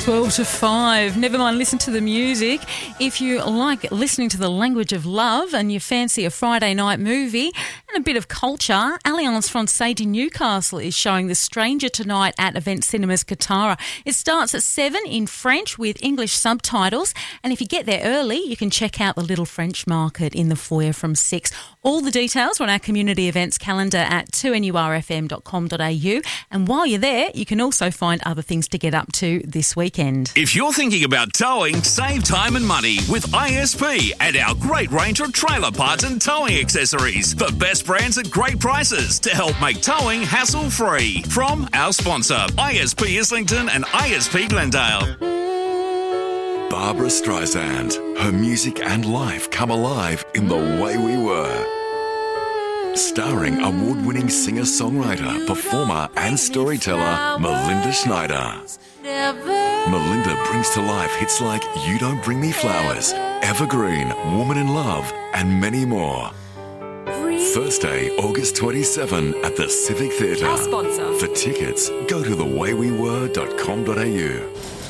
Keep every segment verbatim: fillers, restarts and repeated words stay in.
twelve to five. Never mind, listen to the music. If you like listening to the language of love and you fancy a Friday night movie and a bit of culture, Alliance Francaise in Newcastle is showing The Stranger tonight at Event Cinemas Katara. It starts at seven in French with English subtitles, and if you get there early, you can check out the Little French Market in the foyer from six. All the details are on our community events calendar at two n u r f m dot com dot a u, and while you're there, you can also find other things to get up to this weekend. If you're thinking about towing, save time and money with I S P and our great range of trailer parts and towing accessories. The best brands at great prices to help make towing hassle-free. From our sponsor, I S P Islington and I S P Glendale. Barbara Streisand. Her music and life come alive in The Way We Were. Starring award-winning singer-songwriter, performer and storyteller Melinda Schneider. Melinda brings to life hits like You Don't Bring Me Flowers, Evergreen, Woman in Love, and many more. Thursday, August twenty-seventh at the Civic Theatre. Our sponsor. For tickets, go to the way we were dot com dot a u.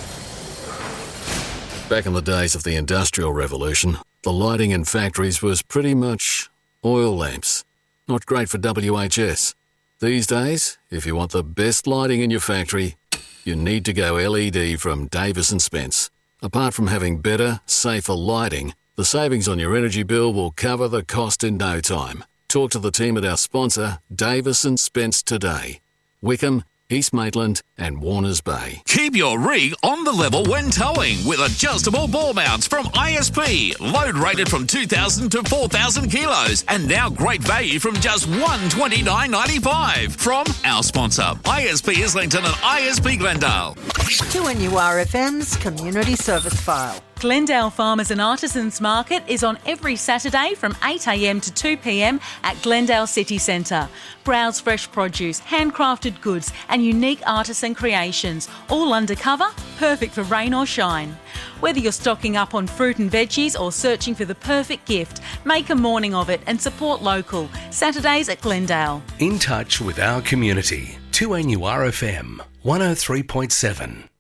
Back in the days of the Industrial Revolution, the lighting in factories was pretty much oil lamps. Not great for W H S. These days, if you want the best lighting in your factory, you need to go L E D from Davis and Spence. Apart from having better, safer lighting, the savings on your energy bill will cover the cost in no time. Talk to the team at our sponsor, Davis and Spence, today. Wickham, East Maitland and Warners Bay. Keep your rig on the level when towing with adjustable ball mounts from I S P. Load rated from two thousand to four thousand kilos and now great value from just one hundred twenty-nine dollars ninety-five from our sponsor, I S P Islington and I S P Glendale. two N U R F M's Community Service File. Glendale Farmers and Artisans Market is on every Saturday from eight a m to two p m at Glendale City Centre. Browse fresh produce, handcrafted goods and unique artisan creations, all undercover, perfect for rain or shine. Whether you're stocking up on fruit and veggies or searching for the perfect gift, make a morning of it and support local. Saturdays at Glendale. In touch with our community. two N U R F M one oh three point seven.